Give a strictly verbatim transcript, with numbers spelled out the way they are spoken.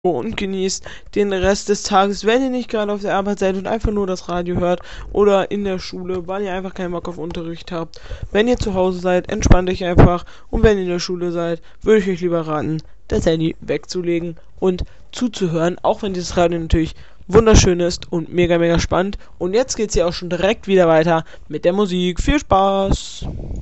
und genießt den Rest des Tages, wenn ihr nicht gerade auf der Arbeit seid und einfach nur das Radio hört oder in der Schule, weil ihr einfach keinen Bock auf Unterricht habt. Wenn ihr zu Hause seid, entspannt euch einfach, und wenn ihr in der Schule seid, würde ich euch lieber raten, das Handy wegzulegen und zuzuhören, auch wenn dieses Radio natürlich wunderschön ist und mega mega spannend. Und jetzt geht's hier auch schon direkt wieder weiter mit der Musik. Viel Spaß!